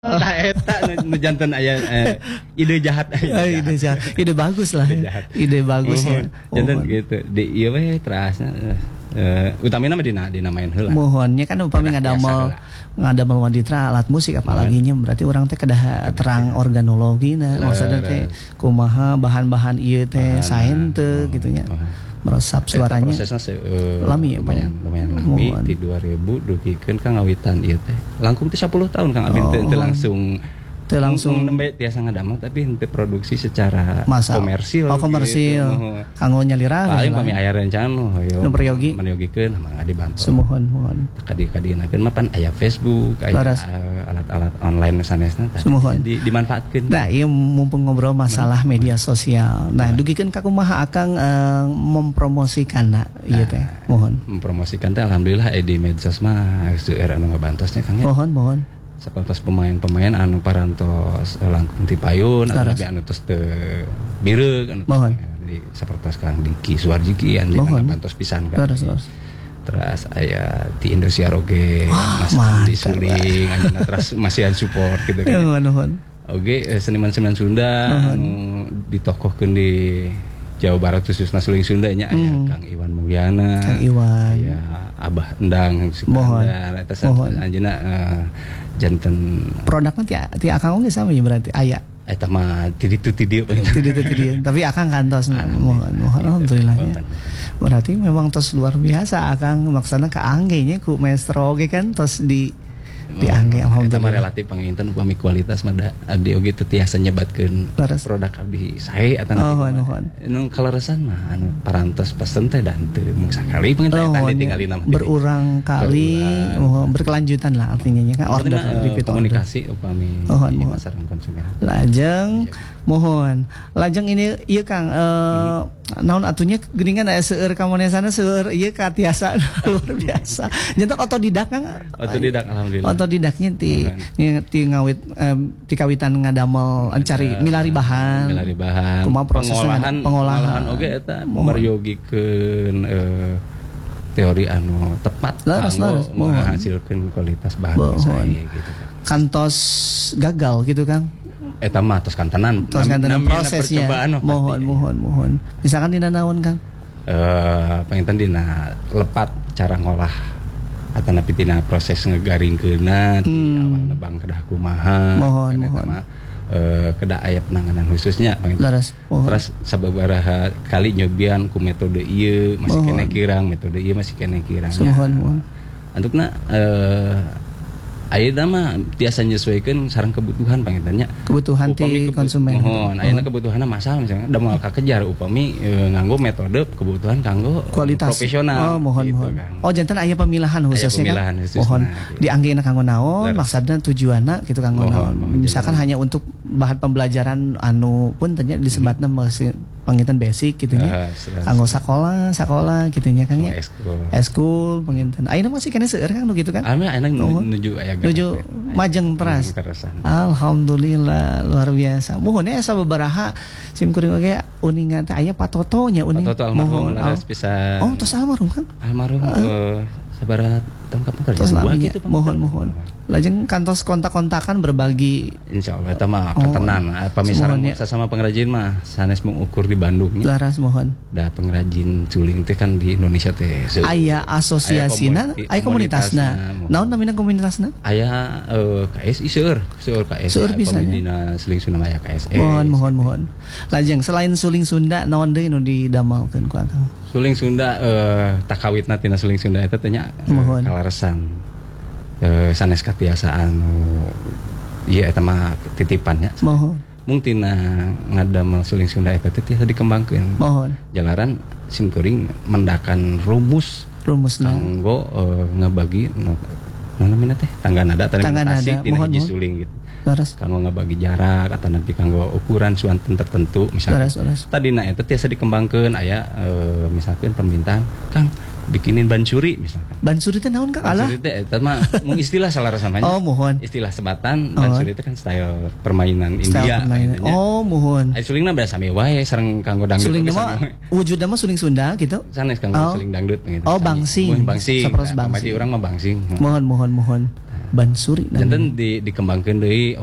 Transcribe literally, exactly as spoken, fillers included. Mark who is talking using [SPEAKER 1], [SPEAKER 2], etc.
[SPEAKER 1] Tah eta nu janten aya eh, ide jahat aya.
[SPEAKER 2] Oh, ide jahat. Ide bagus lah. Ide, ide bagus ya.
[SPEAKER 1] Janten gitu. Di ieu we terasna eh utamina mah dina dina main heula.
[SPEAKER 2] Mohonnya kan upami ngadamel ngadamel waditra alat musik apalagi nya berarti orang teh kedah terang organologina maksudna teh kumaha bahan-bahan ieu teh saen teu gitu nya. Meresap suaranya.
[SPEAKER 1] Prosesnya se, uh,
[SPEAKER 2] lami ya
[SPEAKER 1] lumayan, lumayan lami di dua ribu dugikeun Kang ngawitan ieu teh. Langkung teh sepuluh tahun Kang Abin teh oh, langsung
[SPEAKER 2] teu langsung
[SPEAKER 1] nembe tiasa ngadamel tapi henteu produksi secara
[SPEAKER 2] Masa.
[SPEAKER 1] komersil.
[SPEAKER 2] Oh, komersil. Gitu. Kanggo nyalira.
[SPEAKER 1] Paling pami aya rencana mah hoyo.
[SPEAKER 2] Nu peryogi.
[SPEAKER 1] Manyogikeun mah dibantu.
[SPEAKER 2] Semohon mohon.
[SPEAKER 1] Kadi-kadinakeun mah pan aya Facebook, aya alat-alat online sanesna tah. Di, dimanfaatkeun.
[SPEAKER 2] Nah, ieu mumpung ngobrol masalah media sosial. Nah, dugikeun ka kumaha akang uh, mempromosikanna ieu teh. Mohon.
[SPEAKER 1] Mempromosikan teh alhamdulillah eh, di medsos mah seueur anu ngabantosnya Kang ya.
[SPEAKER 2] Mohon, mohon.
[SPEAKER 1] Sapertos pemain-pemain anu parantos langkung ti payun anu lebih anu tos teu bireug anu di sapertos Kang Diki Suwarjiki anu parantos pisan kan. Terus aya di Indosiar oge masih disuling anjeunna terus masih support gitu kan.
[SPEAKER 2] Nuhun.
[SPEAKER 1] Oge seniman-seniman Sunda anu ditokohkeun di Jawa Barat khususna Suling Sunda nya aya Kang Iwan Mulyana.
[SPEAKER 2] Kang Iwan.
[SPEAKER 1] Ya Abah Endang Sukandar eta anjeunna janten
[SPEAKER 2] produknya ti ti akang oge sama ya berarti aya
[SPEAKER 1] eta mah ti ditu ti dieu
[SPEAKER 2] ti ditu ti dieu tapi akang kantos mohon mohon alhamdulillah ya. Berarti memang tos luar biasa akang maksana kaangge nya ku maestro oge kan tos di di angge alhamdulillah. Eta mah relatif panginten upami kualitas mah abdi oge teu tiasa nyebatkeun produk abdi sae eta oh nuhun.
[SPEAKER 1] Nu kaleresan mah anu parantos pesen teh dan teu mung sakali panginten eta ditinggalina mah
[SPEAKER 2] berurang kali berkelanjutan lah artinya nya kan order repeat
[SPEAKER 1] komunikasi upami masyarakat konsumen.
[SPEAKER 2] Lajeng mohon lajeng ini ieu Kang eh naon atunya geuningan aya seueur kamonesana seueur ieu ka tiasa luar biasa. Nyentok otodidak Kang.
[SPEAKER 1] Otodidak alhamdulillah.
[SPEAKER 2] Otodidaknya ti ti ngawit ti kawitan ngadamel cari milari bahan.
[SPEAKER 1] Milari bahan.
[SPEAKER 2] Kumaha prosesna
[SPEAKER 1] pengolahan oge eta meryogikeun eh teori anu tepat kanggo menghasilkeun kualitas bahan sae gitu.
[SPEAKER 2] Kantos gagal gitu Kang.
[SPEAKER 1] Eta mah tos kantenan
[SPEAKER 2] tos kantenan prosesnya mohon mohon mohon misalkan dina naon Kang
[SPEAKER 1] eh panginten dina lepat cara ngolah atana pitina proses ngegaringkeunna di awal nebang kedah kumaha
[SPEAKER 2] mohon mohon
[SPEAKER 1] eh kedah aya penanganan khususnya panginten terus sababaraha kali nyobian ku metode ieu masih kene kirang metode ieu masih kene kirang
[SPEAKER 2] mohon mohon
[SPEAKER 1] antukna eh ayeuna mah tiasa nyesuaikeun sareng kebutuhan pangintennya
[SPEAKER 2] kebutuhan ti konsumen.
[SPEAKER 1] Mohon ayeuna kebutuhanna masal misalnya da moal kakejar upami e, nganggo metode kebutuhan kanggo
[SPEAKER 2] kualitas
[SPEAKER 1] profesional.
[SPEAKER 2] Oh mohon gitu, mohon. Kan. Oh janten aya pemilahan khususnya
[SPEAKER 1] pemilahan
[SPEAKER 2] kan. Khususnya, mohon gitu. Dianggeuna kanggo naon maksudna tujuanna gitu kanggo naon. Misalkan hanya untuk bahan pembelajaran anu pun ternyata disebatna masih panginten basic gitu nya. Kanggo sakola, sakola gitu nya Kang ya. Eskul panginten. Ayeuna masih kene seueur Kang gitu kan.
[SPEAKER 1] Ame ayeuna nuju aya
[SPEAKER 2] nuju majeng teras. Alhamdulillah luar biasa. Mohon ya sababaraha sim kuring oge uningan teh aya patotonya uning.
[SPEAKER 1] Patoto almarhum laras bisa.
[SPEAKER 2] Oh, tos almarhum kan?
[SPEAKER 1] Almarhum eh sabaraha tahun kapan kerja dua gitu.
[SPEAKER 2] Mohon mohon. Lajeng kantos kontak-kontakan berbagi
[SPEAKER 1] insyaallah eta mah ketenan pamisaran sesama pengrajin mah sanes mengukur di Bandung nya.
[SPEAKER 2] Laras mohon.
[SPEAKER 1] Da pengrajin suling teh kan di Indonesia teh
[SPEAKER 2] aya asosiasina, aya komunitasna. Naon namina komunitasna?
[SPEAKER 1] Aya eh K S I seueur, seueur K S I.
[SPEAKER 2] Seueur bisa
[SPEAKER 1] dina Suling Sunda aya K S I.
[SPEAKER 2] Mohon mohon mohon. Lajeng selain Suling Sunda naon deui nu didamelkeun ku Akang?
[SPEAKER 1] Suling Sunda eh takawitna tina Suling Sunda eta teh nya kalaresan. Eh, sanes katiasaan iya eta mah titipannya
[SPEAKER 2] mohon
[SPEAKER 1] mung tina ngadamel Suling Sunda eta teh tiasa dikembangkeun
[SPEAKER 2] mohon
[SPEAKER 1] jalaran simkuring mendakan rumus
[SPEAKER 2] rumusna
[SPEAKER 1] kanggo uh, ngabagi nu no, namina teh tangga nada
[SPEAKER 2] tangga
[SPEAKER 1] tina hiji suling gitu
[SPEAKER 2] laras
[SPEAKER 1] kanggo ngabagi jarak atau nanti kanggo ukuran suanten tertentu misalnya tadina eta tiasa dikembangkeun aya uh, misalkan permintaan Kang bikinin bansuri misalkan.
[SPEAKER 2] Bansuri teh naon Kang? Alah.
[SPEAKER 1] Bansuri teh eta mah mung istilah salah samanya.
[SPEAKER 2] Oh, mohon.
[SPEAKER 1] Istilah sebatan bansuri teh kan style permainan India.
[SPEAKER 2] Permainan. Oh, mohon.
[SPEAKER 1] Ai sulingna beda sami wae sareng kanggo dangdut.
[SPEAKER 2] Suling mah wujudna mah suling Sunda gitu.
[SPEAKER 1] Sanes kanggo oh. suling dangdut gitu.
[SPEAKER 2] Oh, bangsing.
[SPEAKER 1] Bangsing.
[SPEAKER 2] Sapertos bangsing.
[SPEAKER 1] Pamati urang mah bangsing.
[SPEAKER 2] Mohon mohon mohon. Bansuri
[SPEAKER 1] jantan di dikembangkeun deui